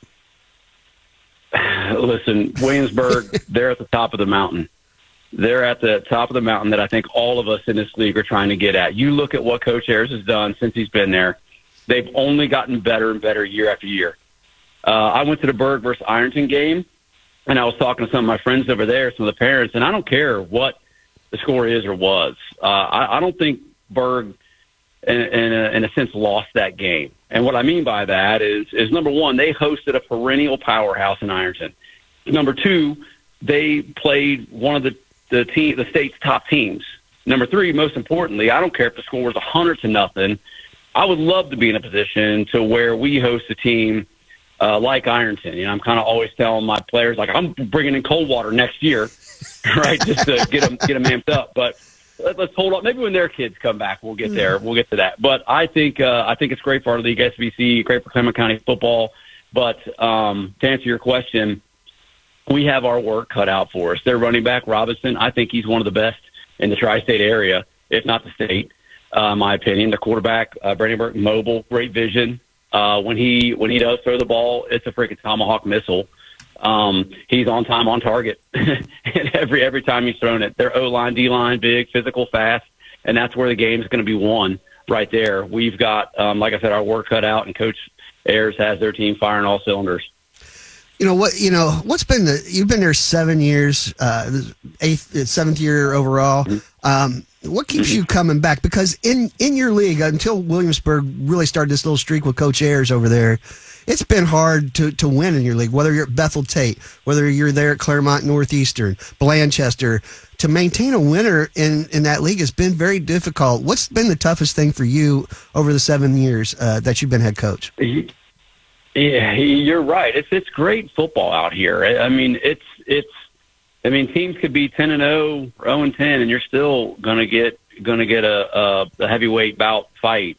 Listen, Williamsburg, they're at the top of the mountain. They're at the top of the mountain that I think all of us in this league are trying to get at. You look at what Coach Ayers has done since he's been there. They've only gotten better and better year after year. I went to the Berg versus Ironton game, and I was talking to some of my friends over there, some of the parents, and I don't care what the score is or was. I don't think Berg, in a sense, lost that game. And what I mean by that is number one, they hosted a perennial powerhouse in Ironton. Number two, they played one of the state's top teams. Number three, most importantly, I don't care if the score was 100-0. I would love to be in a position to where we host a team like Ironton. You know, I'm kind of always telling my players, like, I'm bringing in Coldwater next year, right, just to get them amped up. But let's hold on. Maybe when their kids come back, we'll get there. We'll get to that. But I think it's great for our league, SBC, great for Claremont County football. But to answer your question, we have our work cut out for us. Their running back, Robinson, I think he's one of the best in the tri-state area, if not the state, in my opinion. The quarterback, Brandon Burke, mobile, great vision. When he does throw the ball, it's a freaking tomahawk missile. He's on time, on target, and every time he's thrown it. Their O-line, D-line, big, physical, fast, and that's where the game's going to be won right there. We've got, like I said, our work cut out, and Coach Ayers has their team firing all cylinders. What's been you've been there 7 years, seventh year overall. What keeps you coming back? Because in your league, until Williamsburg really started this little streak with Coach Ayers over there, it's been hard to win in your league, whether you're at Bethel Tate, whether you're there at Claremont Northeastern, Blanchester. To maintain a winner in that league has been very difficult. What's been the toughest thing for you over the 7 years that you've been head coach? Yeah, you're right. It's great football out here. I mean, teams could be 10-0 or 0-10, and you're still gonna get a heavyweight bout fight.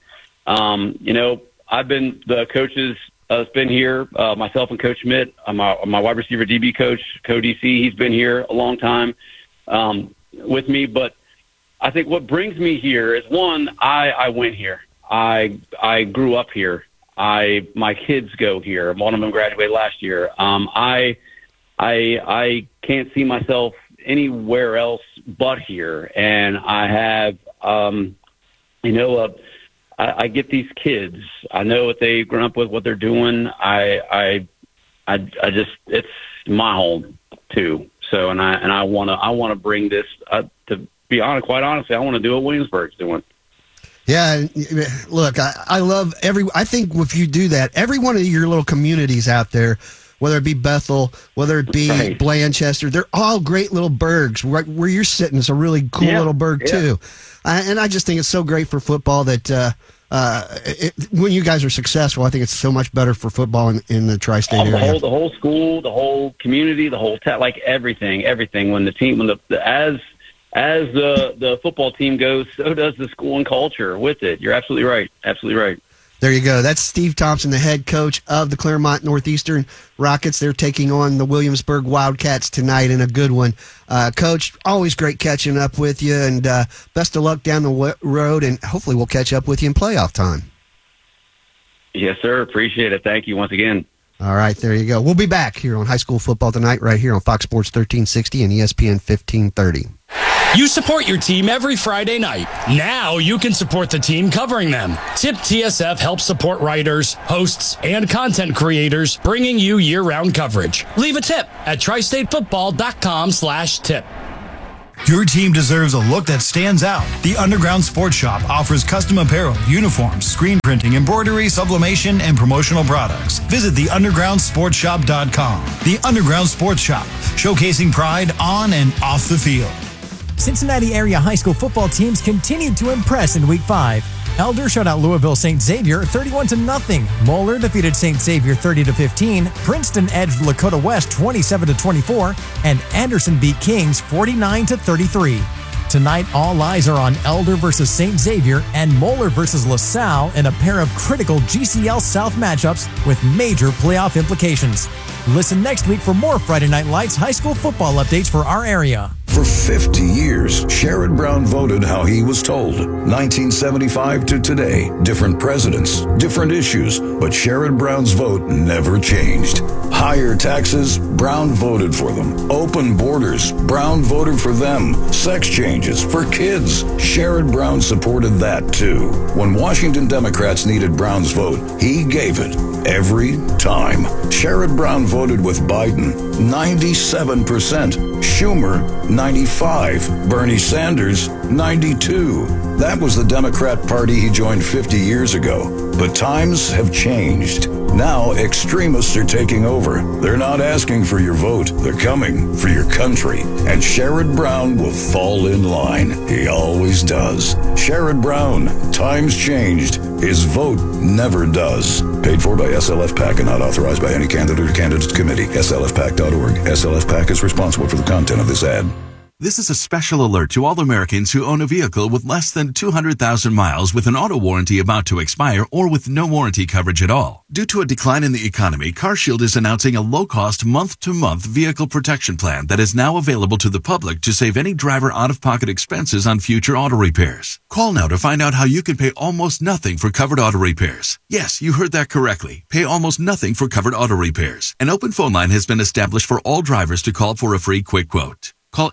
I've been the coaches. Has been here. Myself and Coach Schmidt. My wide receiver DB coach, Cody C. He's been here a long time with me. But I think what brings me here is, one, I went here. I grew up here. My kids go here. One of them graduated last year. I can't see myself anywhere else but here. And I have, I get these kids. I know what they've grown up with, what they're doing. I just, it's my home too. So, and I want to bring this, to be honest, quite honestly, I want to do what Williamsburg's doing. Yeah, look, I love I think if you do that, every one of your little communities out there, whether it be Bethel, whether it be Blanchester, they're all great little burgs. Right where you're sitting is a really cool little burg too. And I just think it's so great for football that when you guys are successful, I think it's so much better for football in the tri-state area. The whole school, the whole community, the whole everything. When the team, as the football team goes, so does the school and culture with it. You're absolutely right. Absolutely right. There you go. That's Steve Thompson, the head coach of the Claremont Northeastern Rockets. They're taking on the Williamsburg Wildcats tonight in a good one. Coach, always great catching up with you, and best of luck down the road, and hopefully we'll catch up with you in playoff time. Yes, sir. Appreciate it. Thank you once again. All right, there you go. We'll be back here on High School Football Tonight right here on Fox Sports 1360 and ESPN 1530. You support your team every Friday night. Now you can support the team covering them. Tip TSF helps support writers, hosts, and content creators, bringing you year-round coverage. Leave a tip at tristatefootball.com/tip. Your team deserves a look that stands out. The Underground Sports Shop offers custom apparel, uniforms, screen printing, embroidery, sublimation, and promotional products. Visit theundergroundsportshop.com. The Underground Sports Shop, showcasing pride on and off the field. Cincinnati area high school football teams continued to impress in Week 5. Elder shut out Louisville St. Xavier 31-0. Moeller defeated St. Xavier 30-15. Princeton edged Lakota West 27-24, and Anderson beat Kings 49-33. Tonight, all eyes are on Elder versus St. Xavier and Moeller versus LaSalle in a pair of critical GCL South matchups with major playoff implications. Listen next week for more Friday Night Lights high school football updates for our area. For 50 years, Sherrod Brown voted how he was told. 1975 to today, different presidents, different issues, but Sherrod Brown's vote never changed. Higher taxes, Brown voted for them. Open borders, Brown voted for them. Sex changes for kids, Sherrod Brown supported that too. When Washington Democrats needed Brown's vote, he gave it every time. Sherrod Brown voted with Biden, 97%. Schumer, 95. Bernie Sanders, 92. That was the Democrat Party he joined 50 years ago. But times have changed. Now extremists are taking over. They're not asking for your vote. They're coming for your country. And Sherrod Brown will fall in line. He always does. Sherrod Brown, times changed. His vote never does. Paid for by SLF PAC and not authorized by any candidate or candidates committee. SLFPAC.org. SLF PAC is responsible for the content of this ad. This is a special alert to all Americans who own a vehicle with less than 200,000 miles with an auto warranty about to expire or with no warranty coverage at all. Due to a decline in the economy, CarShield is announcing a low-cost month-to-month vehicle protection plan that is now available to the public to save any driver out-of-pocket expenses on future auto repairs. Call now to find out how you can pay almost nothing for covered auto repairs. Yes, you heard that correctly. Pay almost nothing for covered auto repairs. An open phone line has been established for all drivers to call for a free quick quote. Call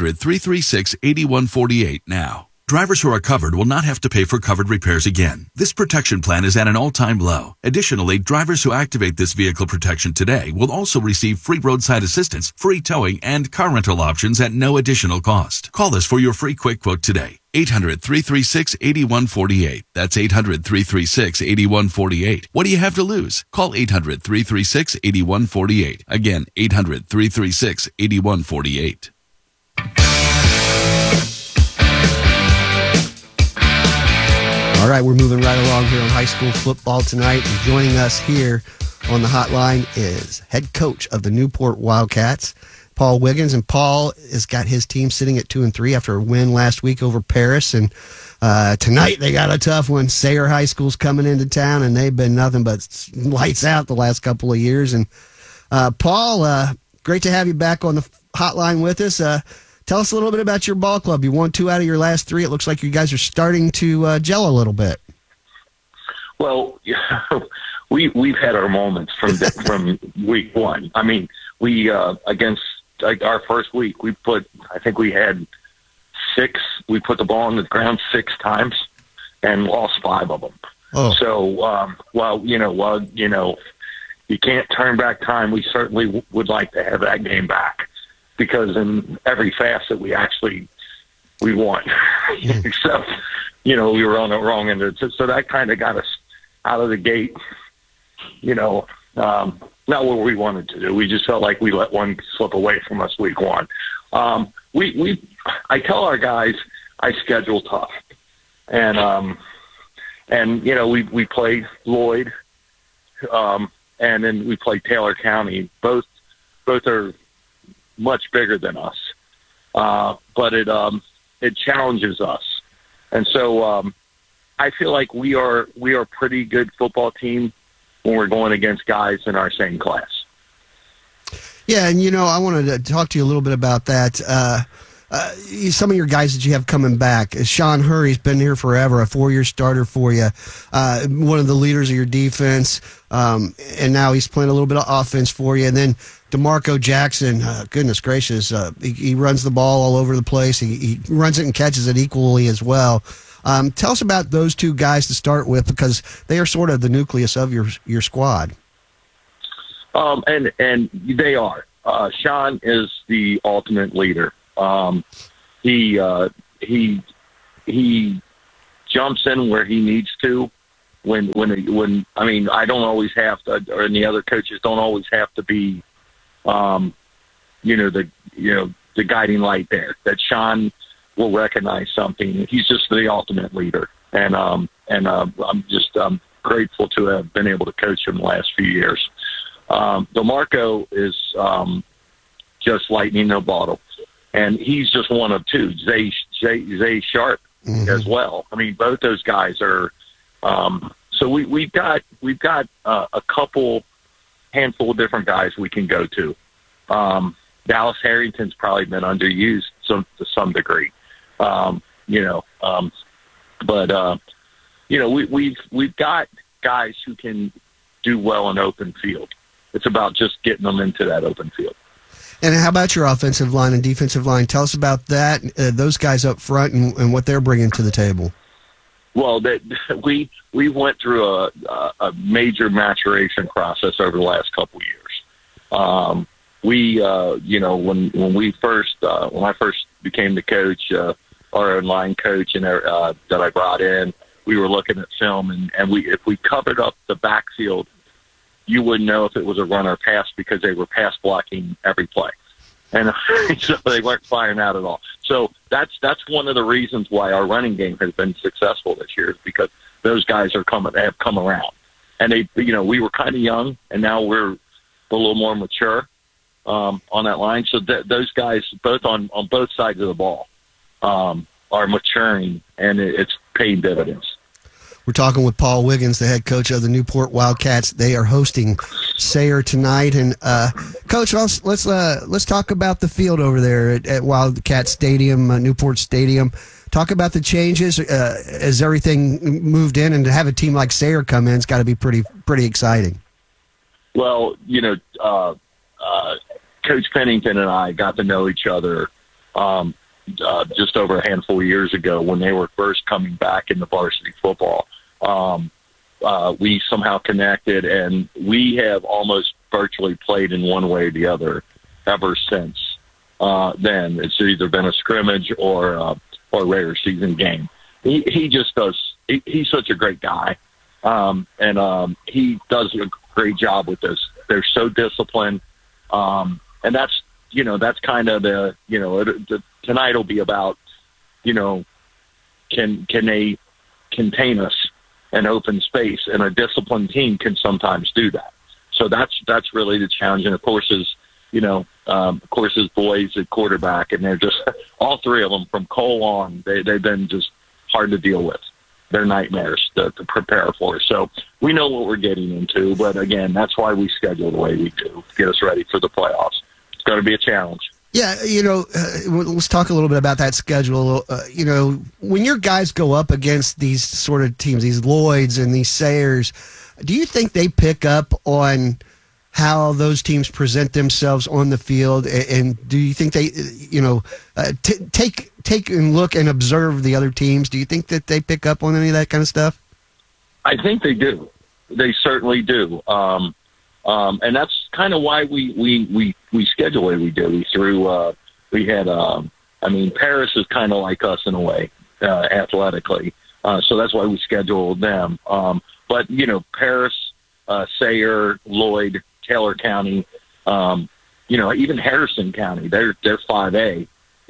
800-336-8148 now. Drivers who are covered will not have to pay for covered repairs again. This protection plan is at an all-time low. Additionally, drivers who activate this vehicle protection today will also receive free roadside assistance, free towing, and car rental options at no additional cost. Call us for your free quick quote today. 800-336-8148. That's 800-336-8148. What do you have to lose? Call 800-336-8148. Again, 800-336-8148. All right, we're moving right along here on High School Football Tonight. And joining us here on the hotline is head coach of the Newport Wildcats, Paul Wiggins. And Paul has got his team sitting at 2-3 after a win last week over Paris. And tonight they got a tough one. Sayre High School's coming into town, and they've been nothing but lights out the last couple of years. And Paul, great to have you back on the hotline with us. Tell us a little bit about your ball club. You won 2 out of your last 3. It looks like you guys are starting to gel a little bit. Well, we've had our moments from week 1. I mean, we against our first week, I think we had 6. We put the ball on the ground 6 times and lost 5 of them. Oh. So, you can't turn back time. We certainly would like to have that game back, because in every facet we won, except, we were on the wrong end of it. So that kind of got us out of the gate, not what we wanted to do. We just felt like we let one slip away from us week 1. I tell our guys I schedule tough, and we play Lloyd, and then we play Taylor County. Both are much bigger than us, but it challenges us, and so I feel like we are a pretty good football team when we're going against guys in our same class. Yeah, and I wanted to talk to you a little bit about that. Some of your guys that you have coming back. Sean Hurry's been here forever, a 4-year starter for you, one of the leaders of your defense, and now he's playing a little bit of offense for you. And then DeMarco Jackson, goodness gracious, he runs the ball all over the place. He runs it and catches it equally as well. Tell us about those two guys to start with, because they are sort of the nucleus of your squad. And they are. Sean is the ultimate leader. He jumps in where he needs to. When I mean, I don't always have to, or the other coaches don't always have to be, the guiding light there. That Sean will recognize something. He's just the ultimate leader, and I'm grateful to have been able to coach him the last few years. DeMarco is just lightning in a bottle, and he's just one of two. Zay Sharp as well. I mean, both those guys are. So we've got a couple handful of different guys we can go to. Dallas Harrington's probably been underused to some degree, we've got guys who can do well in open field. It's about just getting them into that open field. And how about your offensive line and defensive line? Tell us about that, those guys up front, and what they're bringing to the table. Well, we went through a major maturation process over the last couple of years. When I first became the coach, our line coach, and that I brought in, we were looking at film, and if we covered up the backfield, you wouldn't know if it was a run or pass because they were pass blocking every play, and so they weren't firing out at all. So that's one of the reasons why our running game has been successful this year, is because those guys have come around, and we were kind of young, and now we're a little more mature on that line. So those guys, both on both sides of the ball, are maturing, and it's paying dividends. We're talking with Paul Wiggins, the head coach of the Newport Wildcats. They are hosting Sayre tonight. And Coach, let's talk about the field over there at Wildcat Stadium, Newport Stadium. Talk about the changes as everything moved in, and to have a team like Sayre come in, it's got to be pretty exciting. Well, Coach Pennington and I got to know each other just over a handful of years ago when they were first coming back into varsity football. We somehow connected, and we have almost virtually played in one way or the other ever since then. It's either been a scrimmage or a regular season game. He just does. He's such a great guy, and he does a great job with this. They're so disciplined, and that's kind of tonight will be about, can they contain us in open space, and a disciplined team can sometimes do that. So that's really the challenge. And of course his boys at quarterback, and they're just all three of them from Cole on. They've been just hard to deal with. They're nightmares to prepare for. So we know what we're getting into, but again, that's why we schedule the way we do, to get us ready for the playoffs. It's going to be a challenge. Yeah, let's talk a little bit about that schedule. When your guys go up against these sort of teams, these Lloyds and these Sayres, do you think they pick up on how those teams present themselves on the field? And do you think they, take and look and observe the other teams? Do you think that they pick up on any of that kind of stuff? I think they do. They certainly do. And that's kind of why we schedule the way we do. Paris is kind of like us in a way, athletically. So that's why we schedule them. But Paris, Sayre, Lloyd, Taylor County, even Harrison County, they're 5A.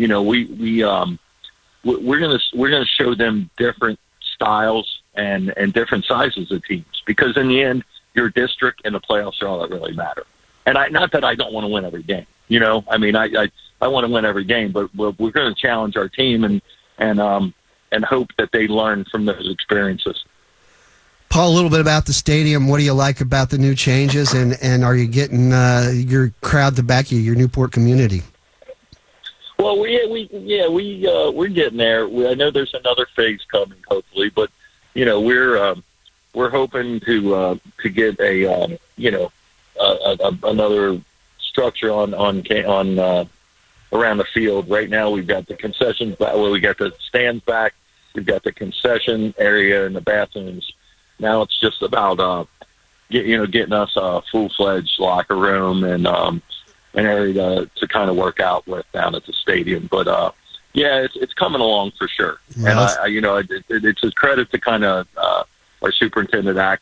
We're gonna show them different styles and different sizes of teams, because in the end, your district and the playoffs are all that really matter. And not that I don't want to win every game. I want to win every game, but we're going to challenge our team and hope that they learn from those experiences. Paul, a little bit about the stadium. What do you like about the new changes, and are you getting your crowd to back you, your Newport community? Well, we're getting there. I know there's another phase coming, hopefully, but we're hoping to get a another structure on around the field. Right now, we've got the concessions back. Well, we got the stands back. We've got the concession area and the bathrooms. Now it's just about getting us a full-fledged locker room and an area to kind of work out with down at the stadium. But it's coming along for sure. Yes. And it's a credit to kind of our superintendent